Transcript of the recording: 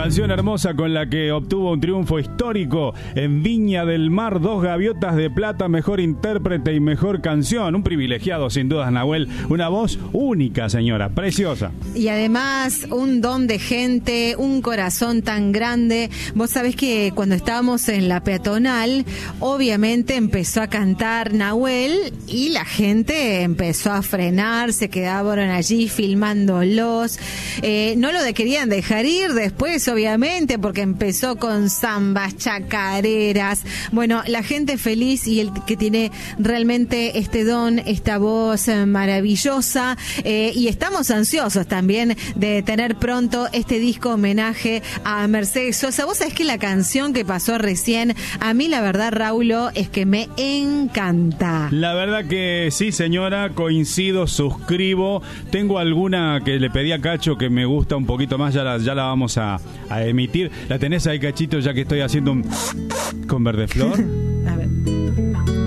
Canción hermosa con la que obtuvo un triunfo histórico en Viña del Mar, 2 gaviotas de plata, mejor intérprete y mejor canción. Un privilegiado sin dudas, Nahuel, una voz única, señora, preciosa. Y además un don de gente, un corazón tan grande. Vos sabés que cuando estábamos en la peatonal, obviamente empezó a cantar Nahuel y la gente empezó a frenar, se quedaban allí filmándolos. No lo querían dejar ir después, obviamente, porque empezó con zambas, chacareras. Bueno, la gente feliz y el que tiene realmente este don, esta voz maravillosa. Y estamos ansiosos también de tener pronto este disco homenaje a Mercedes Sosa. Vos sabés que la canción que pasó recién, a mí la verdad, Raulo, es que me encanta. La verdad que sí, señora, coincido, suscribo. Tengo alguna que le pedí a Cacho que me gusta un poquito más, ya la vamos a emitir. ¿La tenés ahí, Cachito, ya que estoy haciendo un con Verdeflor? A ver.